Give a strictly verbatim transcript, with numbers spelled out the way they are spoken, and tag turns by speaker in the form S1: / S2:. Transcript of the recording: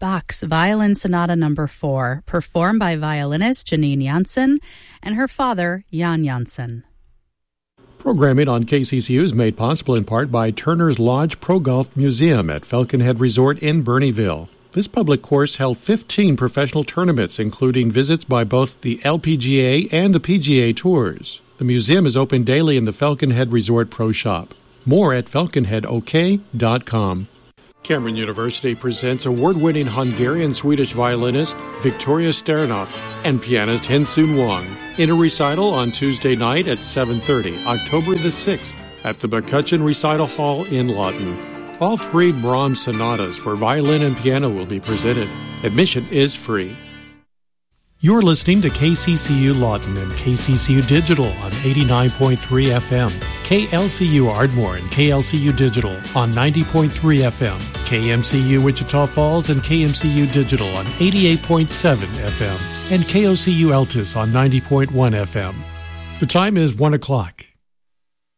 S1: Bach's Violin Sonata Number four, performed by violinist Janine Janssen and her father, Jan Janssen.
S2: Programming on K C C U is made possible in part by Turner's Lodge Pro Golf Museum at Falconhead Resort in Bernieville. This public course held fifteen professional tournaments, including visits by both the L P G A and the P G A Tours. The museum is open daily in the Falconhead Resort Pro Shop. More at falconhead o k dot com. Cameron University presents award-winning Hungarian-Swedish violinist Victoria Sternov and pianist Hyun-Soon Wong in a recital on Tuesday night at seven thirty, October the sixth, at the McCutcheon Recital Hall in Lawton. All three Brahms sonatas for violin and piano will be presented. Admission is free. You're listening to K C C U Lawton and K C C U Digital on eighty-nine point three F M, K L C U Ardmore and K L C U Digital on ninety point three F M, K M C U Wichita Falls and K M C U Digital on eighty-eight point seven F M, and K O C U Altus on ninety point one F M. The time is one o'clock.